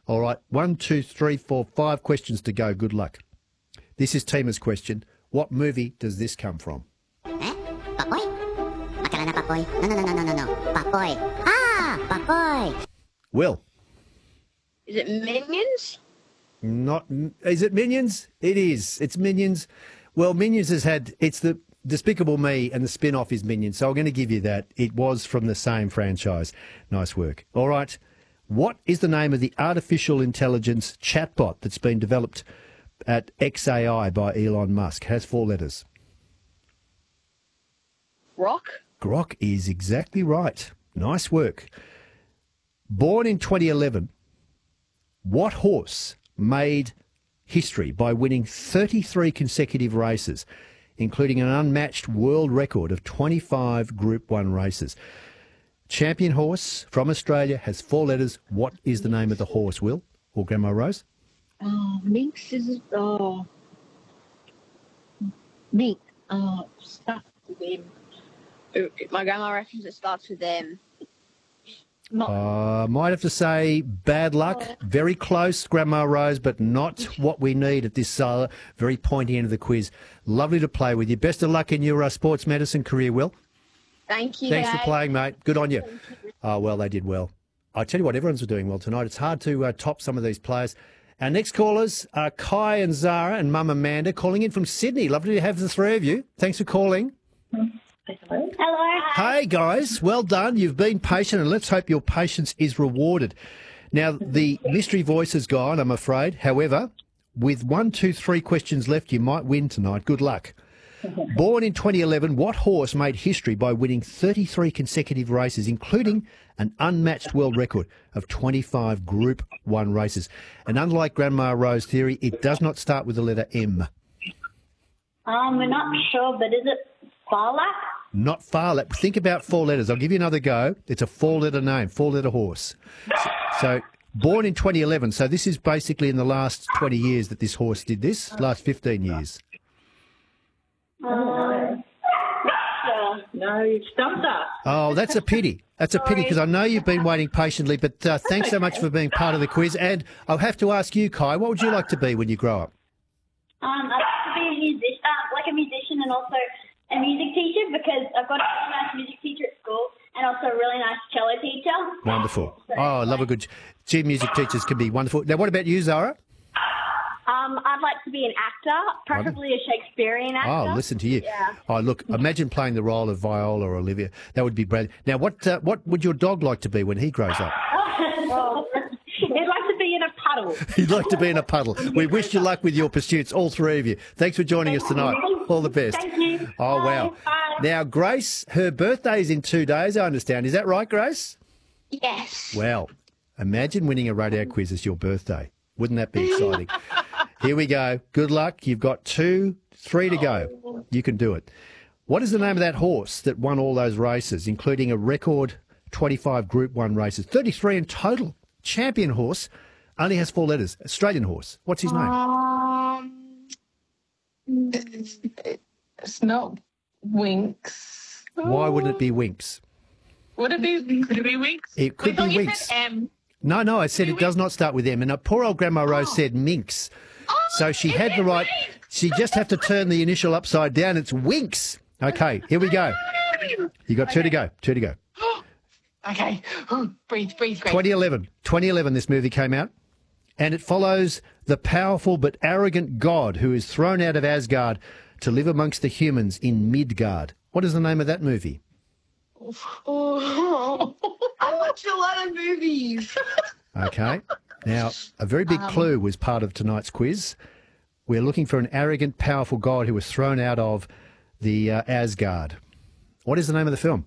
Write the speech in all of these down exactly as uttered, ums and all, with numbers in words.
All right, one, two, three, four, five questions to go. Good luck. This is Tima's question. What movie does this come from? Eh? Papoy? Akala na Papoy. No, no, no, no, no, no, no. Papoy. Ah, Papoy. Will. Is it Minions? Not. Is it Minions? It is. It's Minions. Well, Minions has had. It's the Despicable Me, and the spin-off is Minions. So I'm going to give you that. It was from the same franchise. Nice work. All right. What is the name of the artificial intelligence chatbot that's been developed at X A I by Elon Musk? Has four letters. Grok? Grok is exactly right. Nice work. Born in twenty eleven, what horse made history by winning thirty-three consecutive races, including an unmatched world record of twenty-five Group one races? Champion horse from Australia, has four letters. What is the name of the horse, Will? Or Grandma Rose? Oh, Minx is, oh, Minx, uh, starts with them. Ooh, my grandma reckons it starts with them. Not, Uh, might have to say bad luck. Very close, Grandma Rose, but not what we need at this uh, very pointy end of the quiz. Lovely to play with you. Best of luck in your uh, sports medicine career, Will. Thank you, Thanks guys. for playing, mate. Good on you. Oh, well, they did well. I tell you what, everyone's doing well tonight. It's hard to uh, top some of these players. Our next callers are Kai and Zara and Mum Amanda calling in from Sydney. Lovely to have the three of you. Thanks for calling. Hello. Hey, guys. Well done. You've been patient, and let's hope your patience is rewarded. Now, the mystery voice is gone, I'm afraid. However, with one, two, three questions left, you might win tonight. Good luck. Born in twenty eleven, what horse made history by winning thirty-three consecutive races, including an unmatched world record of twenty-five Group one races? And unlike Grandma Rose theory, it does not start with the letter M. Um, we're not sure, but is it Farlap? Not far. Think about four letters. I'll give you another go. It's a four-letter name, four-letter horse. So, so, born in twenty eleven. So this is basically in the last twenty years that this horse did this, last fifteen years. Um, no, you've stumped us. Oh, that's a pity. That's a pity because I know you've been waiting patiently, but uh, thanks so much for being part of the quiz. And I'll have to ask you, Kai, what would you like to be when you grow up? Um, I'd like to be a musician, uh, like a musician and also a music teacher because I've got a really nice music teacher at school and also a really nice cello teacher. Wonderful. Oh, I love a good... Gee, music teachers can be wonderful. Now, what about you, Zara? Um, I'd like to be an actor, preferably a Shakespearean actor. Oh, listen to you. Yeah. Oh, look, imagine playing the role of Viola or Olivia. That would be brilliant. Now, what uh, what would your dog like to be when he grows up? Well, I'd like to be in a puddle. He'd like to be in a puddle. We wish you luck with your pursuits, all three of you. Thanks for joining us tonight. All the best. Thank you. Oh, Bye. wow. Bye. Now, Grace, her birthday's in two days, I understand. Is that right, Grace? Yes. Well, imagine winning a radio quiz as your birthday. Wouldn't that be exciting? Here we go. Good luck. You've got two, three to go. You can do it. What is the name of that horse that won all those races, including a record twenty-five Group one races, thirty-three in total? Champion horse, only has four letters. Australian horse. What's his name? Um, it's, it's not Winks. Why wouldn't it be Winks? Would it be? Could it be Winks? It could We be thought you Winks. said M. No, no, I said it does not start with M. And uh, poor old Grandma Rose said Minx. Oh, So she is had it the right. Winks? She just have to turn the initial upside down. It's Winks. Okay, here we go. You got two to go. Two to go. Okay. Ooh, breathe, breathe, breathe. twenty eleven. twenty eleven, this movie came out. And it follows the powerful but arrogant god who is thrown out of Asgard to live amongst the humans in Midgard. What is the name of that movie? Oh, I watch a lot of movies. Okay. Now, a very big clue was part of tonight's quiz. We're looking for an arrogant, powerful god who was thrown out of the uh, Asgard. What is the name of the film?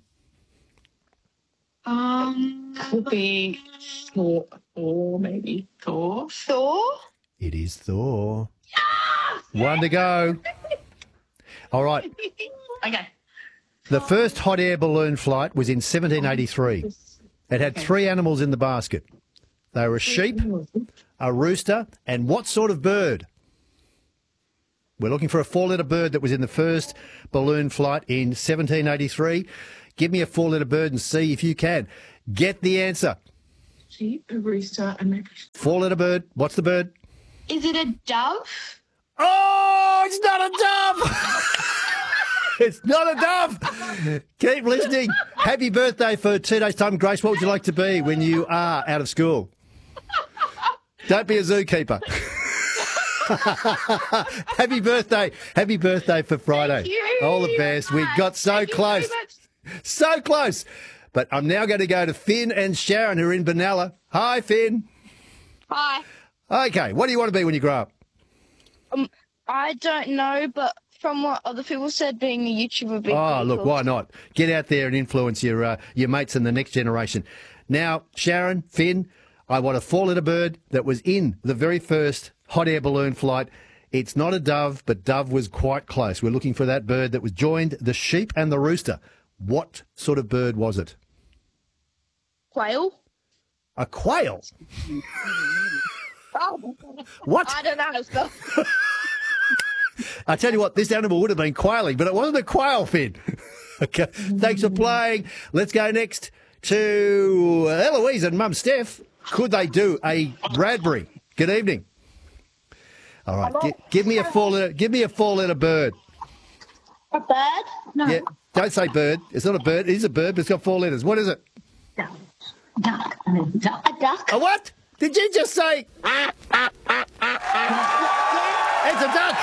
Um, could be Thor, Thor, maybe Thor. Thor. It is Thor. One to go. All right. Okay. The first hot air balloon flight was in seventeen eighty-three. It had three animals in the basket. They were a sheep, a rooster, and what sort of bird? We're looking for a four-letter bird that was in the first balloon flight in seventeen eighty-three. Give me a four-letter bird and see if you can. Get the answer. sheep, a rooster, and maybe. Four-letter bird. What's the bird? Is it a dove? Oh, it's not a dove. It's not a dove. Keep listening. Happy birthday for two days' time, Grace. What would you like to be when you are out of school? Don't be a zookeeper. Happy birthday. Happy birthday for Friday. Thank you. All the best. We got so Thank you close. very much. So close. But I'm now going to go to Finn and Sharon, who are in Benalla. Hi, Finn. Hi. Okay, what do you want to be when you grow up? Um, I don't know, but from what other people said, being a YouTuber would be Oh, pretty look, cool. why not? Get out there and influence your uh, your mates and the next generation. Now, Sharon, Finn, I want a four-letter bird that was in the very first hot air balloon flight. It's not a dove, but dove was quite close. We're looking for that bird that was joined the sheep and the rooster. What sort of bird was it? Quail? A quail? Oh, What? I don't know. So. I tell you what, this animal would have been quailing, but it wasn't a quail, Finn. Okay, thanks for playing. Let's go next to Eloise and Mum Steph. Could they do a Bradbury? Good evening. All right, gi- give me a four letter. Give me a four letter bird. A bird? No. Yeah, don't say bird. It's not a bird. It is a bird, but it's got four letters. What is it? Duck. Duck. I mean, duck. A duck? A what? Did you just say? It's a duck.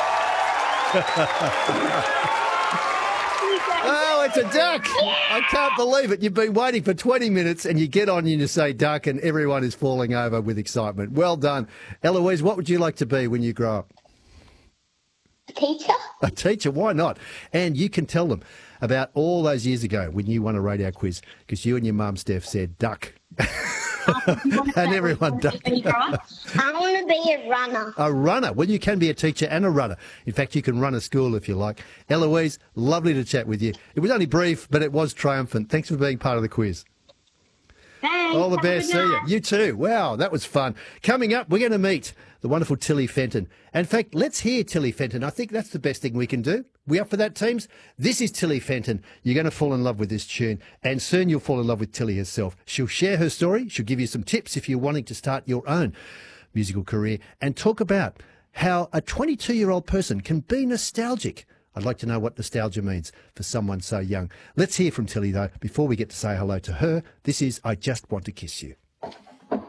Oh, it's a duck. I can't believe it. You've been waiting for twenty minutes and you get on and you say duck and everyone is falling over with excitement. Well done. Eloise, what would you like to be when you grow up? A teacher? A teacher, why not? And you can tell them about all those years ago when you won a radio quiz because you and your mum, Steph, said duck. And everyone ducked. I want to be a runner. A runner. Well, you can be a teacher and a runner. In fact, you can run a school if you like. Eloise, lovely to chat with you. It was only brief, but it was triumphant. Thanks for being part of the quiz. Thanks. All the Have a best. good See you. night. You too. Wow, that was fun. Coming up, we're going to meet the wonderful Tilly Fenton. In fact, let's hear Tilly Fenton. I think that's the best thing we can do. We up for that, teams? This is Tilly Fenton. You're going to fall in love with this tune, and soon you'll fall in love with Tilly herself. She'll share her story. She'll give you some tips if you're wanting to start your own musical career, and talk about how a twenty-two-year-old person can be nostalgic. I'd like to know what nostalgia means for someone so young. Let's hear from Tilly, though, before we get to say hello to her. This is I Just Want to Kiss You.